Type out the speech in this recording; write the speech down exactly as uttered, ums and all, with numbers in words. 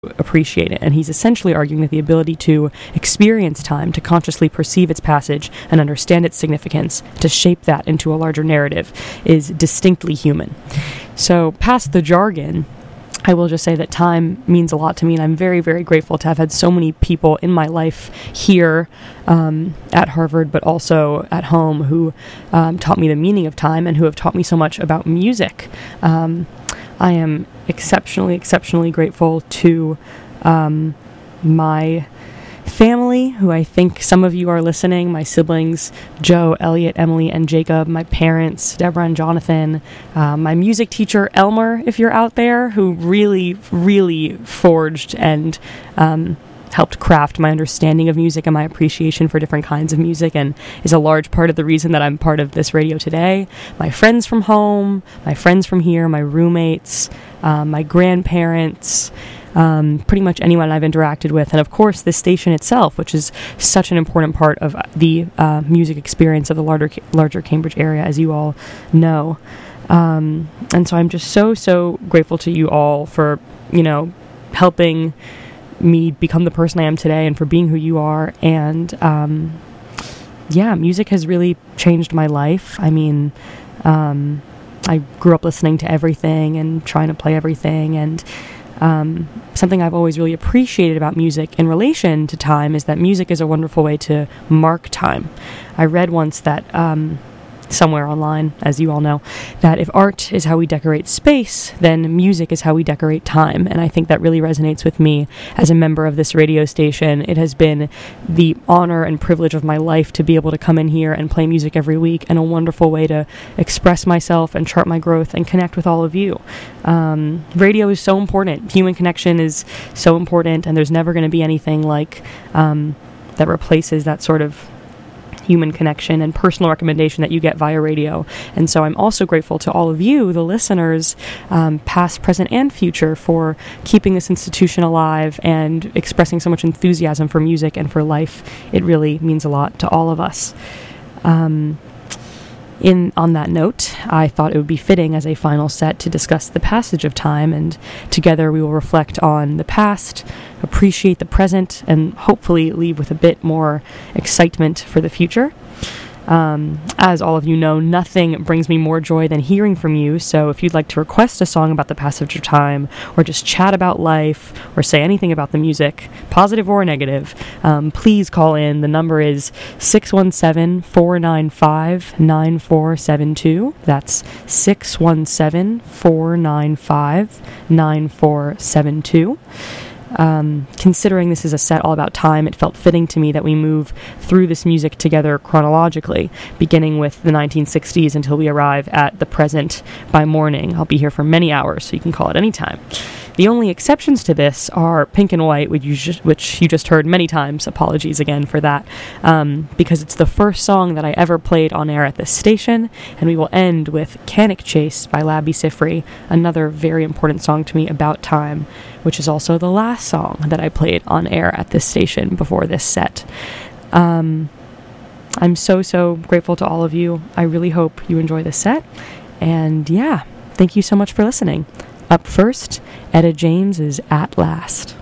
appreciate it. And he's essentially arguing that the ability to experience time, to consciously perceive its passage and understand its significance, to shape that into a larger narrative, is distinctly human. So past the jargon, I will just say that time means a lot to me, and I'm very, very grateful to have had so many people in my life here um, at Harvard, but also at home, who um, taught me the meaning of time and who have taught me so much about music. Um, I am exceptionally, exceptionally grateful to um, my family, who I think some of you are listening, my siblings, Joe, Elliot, Emily, and Jacob, my parents, Deborah and Jonathan, uh, my music teacher, Elmer, if you're out there, who really, really forged and um, helped craft my understanding of music and my appreciation for different kinds of music, and is a large part of the reason that I'm part of this radio today. My friends from home, my friends from here, my roommates, um, my grandparents, Um, pretty much anyone I've interacted with, and of course this station itself, which is such an important part of the uh, music experience of the larger larger Cambridge area, as you all know. Um, and so I'm just so, so grateful to you all for, you know, helping me become the person I am today, and for being who you are. And um, yeah, music has really changed my life. I mean, um, I grew up listening to everything and trying to play everything, and Um, something I've always really appreciated about music in relation to time is that music is a wonderful way to mark time. I read once that, um, somewhere online, as you all know, that if art is how we decorate space, then music is how we decorate time. And I think that really resonates with me as a member of this radio station. It has been the honor and privilege of my life to be able to come in here and play music every week, and a wonderful way to express myself and chart my growth and connect with all of you. Um, radio is so important. Human connection is so important, and there's never going to be anything like um, that replaces that sort of human connection and personal recommendation that you get via radio. And so I'm also grateful to all of you, the listeners, um, past, present, and future, for keeping this institution alive and expressing so much enthusiasm for music and for life. It really means a lot to all of us. Um, in on that note, I thought it would be fitting as a final set to discuss the passage of time, and together we will reflect on the past, appreciate the present, and hopefully leave with a bit more excitement for the future. Um, as all of you know, nothing brings me more joy than hearing from you, so if you'd like to request a song about the passage of time, or just chat about life, or say anything about the music, positive or negative, um, please call in. The number is six one seven, four nine five, nine four seven two. That's six one seven, four nine five, nine four seven two. Um, considering this is a set all about time, it felt fitting to me that we move through this music together chronologically, beginning with the nineteen sixties until we arrive at the present by morning. I'll be here for many hours, so you can call at any time. The only exceptions to this are Pink and White, which you just, which you just heard many times. Apologies again for that, um, because it's the first song that I ever played on air at this station, and we will end with Canic Chase by Labi Siffre, another very important song to me about time, which is also the last song that I played on air at this station before this set. Um, I'm so, so grateful to all of you. I really hope you enjoy this set, and yeah, thank you so much for listening. Up first, Etta James is At Last.